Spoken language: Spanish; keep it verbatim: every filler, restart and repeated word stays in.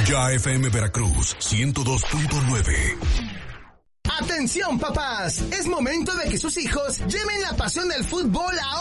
Ya F M Veracruz, ciento dos punto nueve. Atención, papás, es momento de que sus hijos lleven la pasión del fútbol a